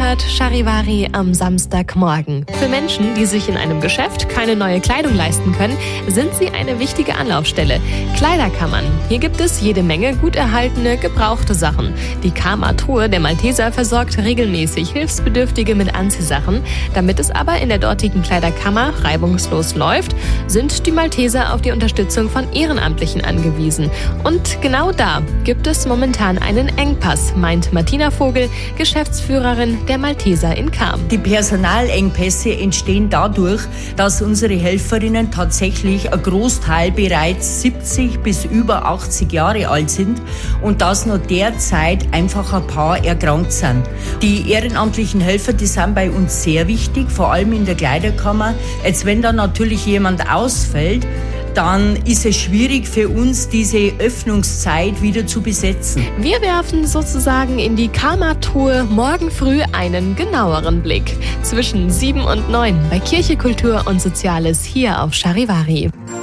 hört Charivari am Samstagmorgen. Für Menschen, die sich in einem Geschäft keine neue Kleidung leisten können, sind sie eine wichtige Anlaufstelle. Kleiderkammern. Hier gibt es jede Menge gut erhaltene, gebrauchte Sachen. Die Karma-Truhe der Malteser versorgt regelmäßig Hilfsbedürftige mit Anziehsachen. Damit es aber in der dortigen Kleiderkammer reibungslos läuft, sind die Malteser auf die Unterstützung von Ehrenamtlichen angewiesen. Und genau da gibt es momentan einen Engpass, meint Martina Vogel, Geschäftsführerin der Malteser in Cham. Die Personalengpässe entstehen dadurch, dass unsere Helferinnen tatsächlich ein Großteil bereits 70 bis über 80 Jahre alt sind und dass noch derzeit einfach ein paar erkrankt sind. Die ehrenamtlichen Helfer, die sind bei uns sehr wichtig, vor allem in der Kleiderkammer. Jetzt, wenn da natürlich jemand ausfällt, dann ist es schwierig für uns, diese Öffnungszeit wieder zu besetzen. Wir werfen sozusagen in die Karma-Truhe morgen früh einen genaueren Blick. Zwischen 7 und 9 bei Kirche, Kultur und Soziales hier auf Charivari.